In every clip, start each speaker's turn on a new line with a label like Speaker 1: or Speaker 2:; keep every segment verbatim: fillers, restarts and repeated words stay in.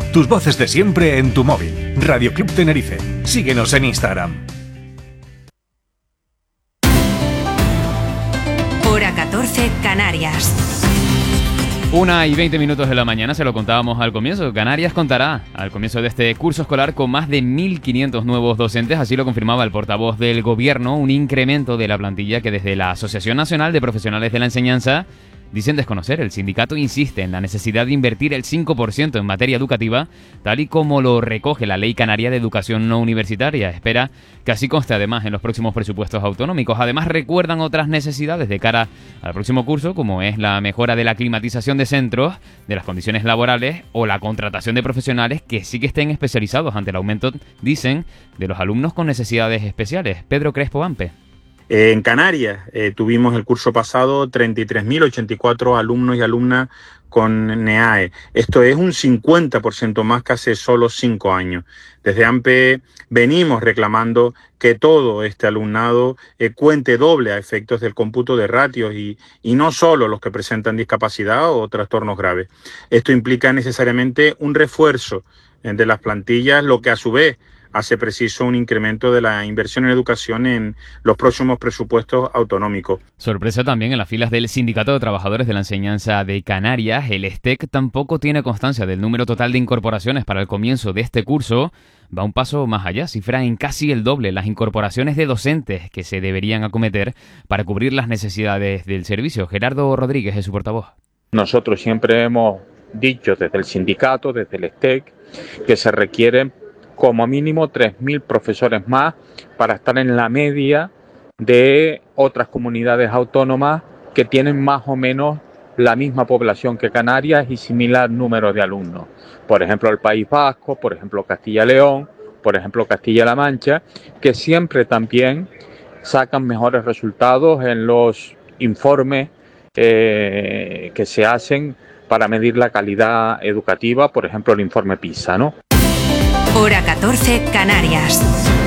Speaker 1: Tus voces de siempre en tu móvil. Radio Club Tenerife. Síguenos en Instagram.
Speaker 2: Hora catorce, Canarias.
Speaker 3: Una y veinte minutos de la mañana, se lo contábamos al comienzo. Canarias contará al comienzo de este curso escolar con más de mil quinientos nuevos docentes, así lo confirmaba el portavoz del Gobierno, un incremento de la plantilla que desde la Asociación Nacional de Profesionales de la Enseñanza dicen desconocer. El sindicato insiste en la necesidad de invertir el cinco por ciento en materia educativa, tal y como lo recoge la Ley Canaria de Educación No Universitaria. Espera que así conste además en los próximos presupuestos autonómicos. Además recuerdan otras necesidades de cara al próximo curso, como es la mejora de la climatización de centros, de las condiciones laborales o la contratación de profesionales que sí que estén especializados ante el aumento, dicen, de los alumnos con necesidades especiales. Pedro Crespo Ampe.
Speaker 4: Eh, en Canarias eh, tuvimos el curso pasado treinta y tres mil ochenta y cuatro alumnos y alumnas con NEAE. Esto es un cincuenta por ciento más que hace solo cinco años. Desde AMPE venimos reclamando que todo este alumnado eh, cuente doble a efectos del cómputo de ratios y, y no solo los que presentan discapacidad o trastornos graves. Esto implica necesariamente un refuerzo eh, de las plantillas, lo que a su vez hace preciso un incremento de la inversión en educación en los próximos presupuestos autonómicos.
Speaker 3: Sorpresa también en las filas del Sindicato de Trabajadores de la Enseñanza de Canarias. El STEC tampoco tiene constancia del número total de incorporaciones para el comienzo de este curso. Va un paso más allá, cifra en casi el doble las incorporaciones de docentes que se deberían acometer para cubrir las necesidades del servicio. Gerardo Rodríguez es su portavoz.
Speaker 5: Nosotros siempre hemos dicho desde el sindicato, desde el STEC, que se requieren como mínimo tres mil profesores más para estar en la media de otras comunidades autónomas que tienen más o menos la misma población que Canarias y similar número de alumnos. Por ejemplo, el País Vasco, por ejemplo, Castilla y León, por ejemplo, Castilla-La Mancha, que siempre también sacan mejores resultados en los informes eh, que se hacen para medir la calidad educativa, por ejemplo, el informe PISA, ¿no?
Speaker 2: Hora catorce, Canarias.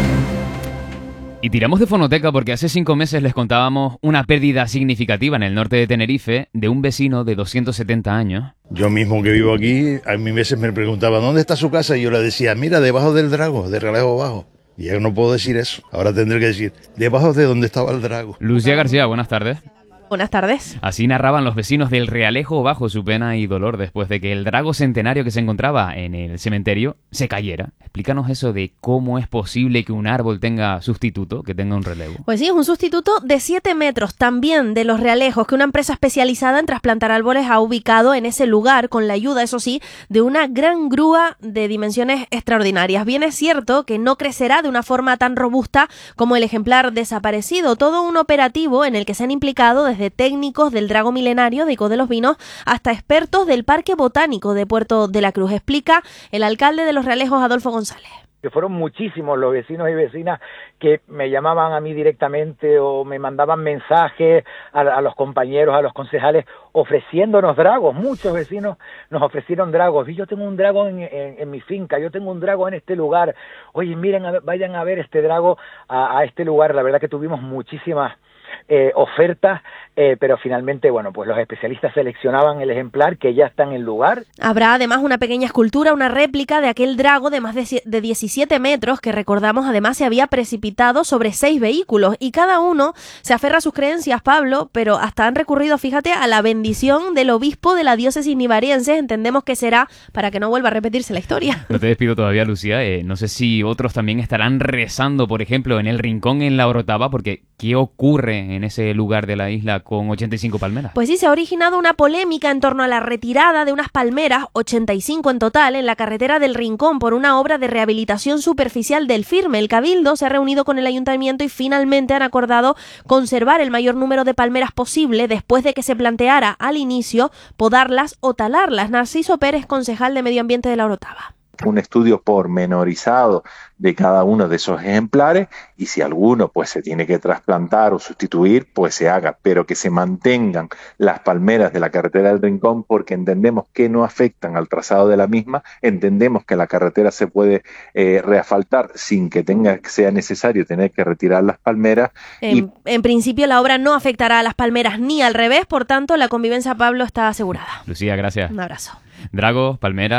Speaker 3: Y tiramos de fonoteca porque hace cinco meses les contábamos una pérdida significativa en el norte de Tenerife de un vecino de doscientos setenta años.
Speaker 6: Yo mismo que vivo aquí, a mí veces me preguntaban ¿dónde está su casa? Y yo le decía, mira, debajo del Drago, de Realejo Bajo. Y yo no puedo decir eso, ahora tendré que decir, debajo de donde estaba el Drago.
Speaker 3: Lucía García, buenas tardes.
Speaker 7: Buenas tardes.
Speaker 3: Así narraban los vecinos del Realejo Bajo su pena y dolor después de que el drago centenario que se encontraba en el cementerio se cayera. Explícanos eso de cómo es posible que un árbol tenga sustituto, que tenga un relevo.
Speaker 7: Pues sí, es un sustituto de siete metros, también de los Realejos, que una empresa especializada en trasplantar árboles ha ubicado en ese lugar, con la ayuda, eso sí, de una gran grúa de dimensiones extraordinarias. Bien es cierto que no crecerá de una forma tan robusta como el ejemplar desaparecido. Todo un operativo en el que se han implicado desde de técnicos del Drago Milenario de Ico de los Vinos hasta expertos del Parque Botánico de Puerto de la Cruz. Explica el alcalde de Los Realejos, Adolfo González.
Speaker 8: Que fueron muchísimos los vecinos y vecinas que me llamaban a mí directamente o me mandaban mensajes a, a los compañeros, a los concejales, ofreciéndonos dragos. Muchos vecinos nos ofrecieron dragos. Y yo tengo un drago en, en, en mi finca, yo tengo un drago en este lugar. Oye, miren, a ver, vayan a ver este drago a, a este lugar. La verdad que tuvimos muchísimas Eh, ofertas, eh, pero finalmente, bueno, pues los especialistas seleccionaban el ejemplar que ya está en el lugar.
Speaker 7: Habrá además una pequeña escultura, una réplica de aquel drago de más de, de diecisiete metros que, recordamos, además se había precipitado sobre seis vehículos y cada uno se aferra a sus creencias, Pablo, pero hasta han recurrido, fíjate, a la bendición del obispo de la diócesis nivariense. Entendemos que será para que no vuelva a repetirse la historia.
Speaker 3: No te despido todavía, Lucía. Eh, no sé si otros también estarán rezando, por ejemplo, en el Rincón en La Orotava, porque ¿qué ocurre en ese lugar de la isla con ochenta y cinco palmeras?
Speaker 7: Pues sí, se ha originado una polémica en torno a la retirada de unas palmeras, ochenta y cinco en total, en la carretera del Rincón por una obra de rehabilitación superficial del Firme. El Cabildo se ha reunido con el ayuntamiento y finalmente han acordado conservar el mayor número de palmeras posible después de que se planteara al inicio podarlas o talarlas. Narciso Pérez, concejal de Medio Ambiente de La Orotava.
Speaker 9: Un estudio pormenorizado de cada uno de esos ejemplares y si alguno pues se tiene que trasplantar o sustituir, pues se haga, pero que se mantengan las palmeras de la carretera del Rincón porque entendemos que no afectan al trazado de la misma, entendemos que la carretera se puede eh, reasfaltar sin que tenga que sea necesario tener que retirar las palmeras.
Speaker 7: En,
Speaker 9: y...
Speaker 7: en principio la obra no afectará a las palmeras ni al revés, por tanto la convivencia, Pablo, está asegurada.
Speaker 3: Lucía, gracias.
Speaker 7: Un abrazo.
Speaker 3: Drago, palmera.